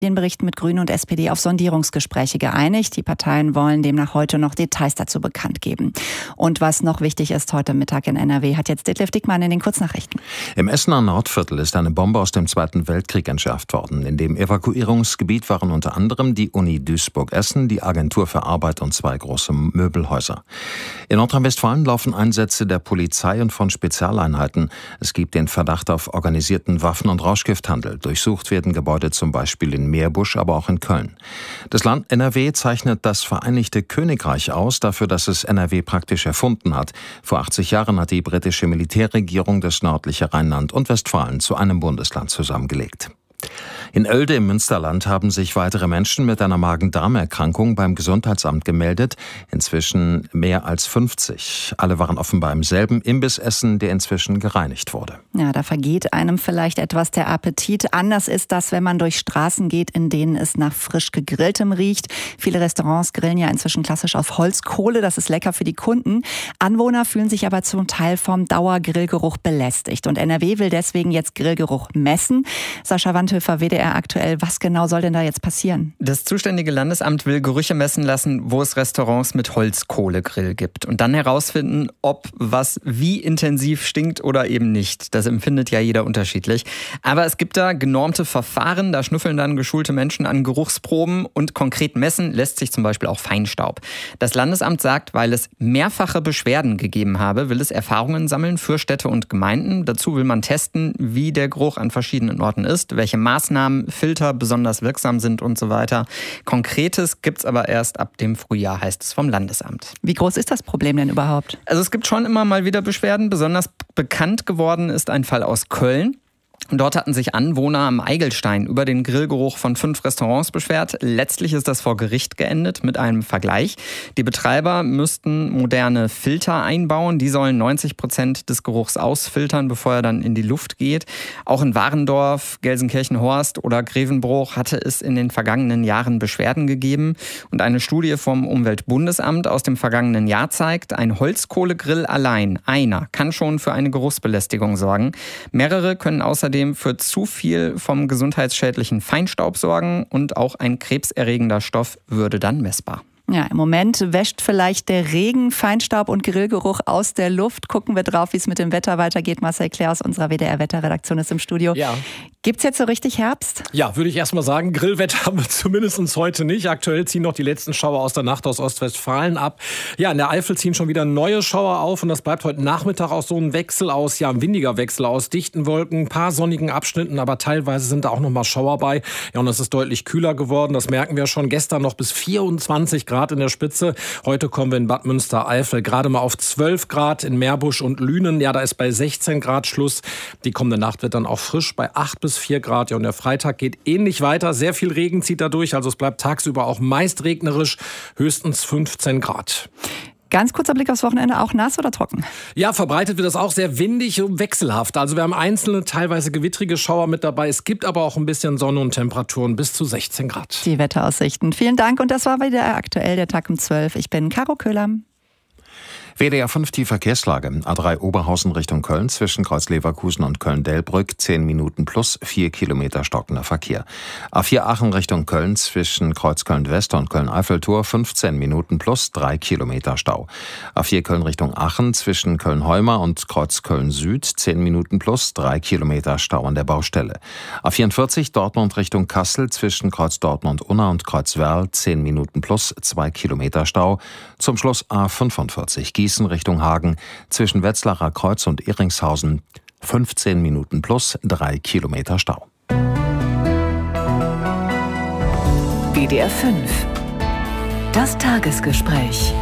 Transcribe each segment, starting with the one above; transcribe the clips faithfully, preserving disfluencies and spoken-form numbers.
Berichten mit Grünen und S P D auf Sondierungsgespräche geeinigt. Die Parteien wollen demnach heute noch Details dazu bekannt geben. Und was noch wichtig ist heute Mittag in N R W, hat jetzt Detlef Dickmann in den Kurznachrichten. Im Essener Nordviertel ist eine Bombe aus dem Zweiten Weltkrieg entschärft worden. In dem Evakuierungsgebiet waren unter anderem die Uni Duisburg-Essen, die Agentur für Arbeit und zwei große Möbelhäuser. In Nordrhein-Westfalen laufen Einsätze der Polizei und von Spezialeinheiten. Es gibt den Verdacht auf organisierten Waffen- und Rauschgifthandel. Durchsucht werden Gebäude zum Beispiel in Meerbusch, aber auch in Köln. Das Land N R W zeichnet das Vereinigte Königreich aus dafür, dass es N R W praktisch erfunden hat. Vor achtzig Jahren hat die britische Militärregierung das nördliche Rheinland und Westfalen zu einem Bundesland zusammengelegt. In Oelde im Münsterland haben sich weitere Menschen mit einer Magen-Darm-Erkrankung beim Gesundheitsamt gemeldet. Inzwischen mehr als fünfzig. Alle waren offenbar im selben Imbiss essen, der inzwischen gereinigt wurde. Ja, da vergeht einem vielleicht etwas der Appetit. Anders ist das, wenn man durch Straßen geht, in denen es nach frisch gegrilltem riecht. Viele Restaurants grillen ja inzwischen klassisch auf Holzkohle. Das ist lecker für die Kunden. Anwohner fühlen sich aber zum Teil vom Dauergrillgeruch belästigt. Und N R W will deswegen jetzt Grillgeruch messen. Sascha Wandhöfer, W D R aktuell. Was genau soll denn da jetzt passieren? Das zuständige Landesamt will Gerüche messen lassen, wo es Restaurants mit Holzkohlegrill gibt. Und dann herausfinden, ob was wie intensiv stinkt oder eben nicht. Das empfindet ja jeder unterschiedlich. Aber es gibt da genormte Verfahren. Da schnüffeln dann geschulte Menschen an Geruchsproben. Und konkret messen lässt sich zum Beispiel auch Feinstaub. Das Landesamt sagt, weil es mehrfache Beschwerden gegeben habe, will es Erfahrungen sammeln für Städte und Gemeinden. Dazu will man testen, wie der Geruch an verschiedenen Orten ist, welche Maßnahmen, Filter besonders wirksam sind und so weiter. Konkretes gibt's aber erst ab dem Frühjahr, heißt es vom Landesamt. Wie groß ist das Problem denn überhaupt? Also es gibt schon immer mal wieder Beschwerden. Besonders bekannt geworden ist ein Fall aus Köln. Dort hatten sich Anwohner am Eigelstein über den Grillgeruch von fünf Restaurants beschwert. Letztlich ist das vor Gericht geendet mit einem Vergleich. Die Betreiber müssten moderne Filter einbauen. Die sollen neunzig Prozent des Geruchs ausfiltern, bevor er dann in die Luft geht. Auch in Warendorf, Gelsenkirchen-Horst oder Grevenbroich hatte es in den vergangenen Jahren Beschwerden gegeben. Und eine Studie vom Umweltbundesamt aus dem vergangenen Jahr zeigt, ein Holzkohlegrill allein, einer, kann schon für eine Geruchsbelästigung sorgen. Mehrere können außerdem für zu viel vom gesundheitsschädlichen Feinstaub sorgen und auch ein krebserregender Stoff würde dann messbar. Ja, im Moment wäscht vielleicht der Regen, Feinstaub und Grillgeruch aus der Luft. Gucken wir drauf, wie es mit dem Wetter weitergeht. Marcel Claire aus unserer W D R-Wetterredaktion ist im Studio. Ja. Gibt's jetzt so richtig Herbst? Ja, würde ich erst mal sagen. Grillwetter haben wir zumindest heute nicht. Aktuell ziehen noch die letzten Schauer aus der Nacht aus Ostwestfalen ab. Ja, in der Eifel ziehen schon wieder neue Schauer auf und das bleibt heute Nachmittag auch so ein Wechsel aus, ja, ein windiger Wechsel aus dichten Wolken, ein paar sonnigen Abschnitten, aber teilweise sind da auch noch mal Schauer bei. Ja, und es ist deutlich kühler geworden. Das merken wir schon. Gestern noch bis vierundzwanzig Grad in der Spitze. Heute kommen wir in Bad Münstereifel gerade mal auf zwölf Grad, in Meerbusch und Lünen. Ja, da ist bei sechzehn Grad Schluss. Die kommende Nacht wird dann auch frisch bei acht bis vier Grad. Ja, und der Freitag geht ähnlich weiter. Sehr viel Regen zieht da durch. Also es bleibt tagsüber auch meist regnerisch. Höchstens fünfzehn Grad. Ganz kurzer Blick aufs Wochenende, auch nass oder trocken? Ja, verbreitet wird das auch sehr windig und wechselhaft. Also wir haben einzelne, teilweise gewittrige Schauer mit dabei. Es gibt aber auch ein bisschen Sonne und Temperaturen bis zu sechzehn Grad. Die Wetteraussichten. Vielen Dank und das war wieder aktuell der Tag um zwölf. Ich bin Caro Köhler. W D R fünf die Verkehrslage. A drei Oberhausen Richtung Köln zwischen Kreuz-Leverkusen und Köln-Delbrück zehn Minuten plus vier Kilometer stockender Verkehr. A vier Aachen Richtung Köln zwischen Kreuz Köln-West und Köln-Eiffeltor fünfzehn Minuten plus drei Kilometer Stau. A vier Köln Richtung Aachen zwischen Köln-Heuma und Kreuz Köln-Süd zehn Minuten plus drei Kilometer Stau an der Baustelle. A vierundvierzig Dortmund Richtung Kassel zwischen Kreuz Dortmund-Unna und Kreuz Werl zehn Minuten plus zwei Kilometer Stau. Zum Schluss A fünfundvierzig Gießen Richtung Hagen zwischen Wetzlarer Kreuz und Ehringshausen fünfzehn Minuten plus drei Kilometer Stau. W D R fünf. Das Tagesgespräch.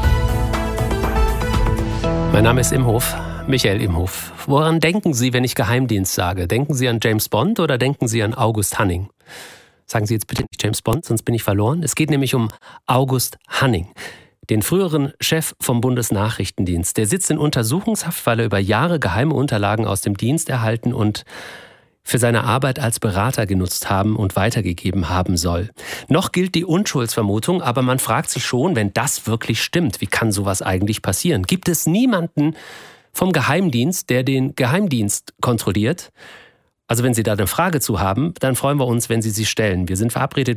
Mein Name ist Imhof, Michael Imhof. Woran denken Sie, wenn ich Geheimdienst sage? Denken Sie an James Bond oder denken Sie an August Hanning? Sagen Sie jetzt bitte nicht James Bond, sonst bin ich verloren. Es geht nämlich um August Hanning, den früheren Chef vom Bundesnachrichtendienst. Der sitzt in Untersuchungshaft, weil er über Jahre geheime Unterlagen aus dem Dienst erhalten und für seine Arbeit als Berater genutzt haben und weitergegeben haben soll. Noch gilt die Unschuldsvermutung, aber man fragt sich schon, wenn das wirklich stimmt, wie kann sowas eigentlich passieren? Gibt es niemanden vom Geheimdienst, der den Geheimdienst kontrolliert? Also wenn Sie da eine Frage zu haben, dann freuen wir uns, wenn Sie sie stellen. Wir sind verabredet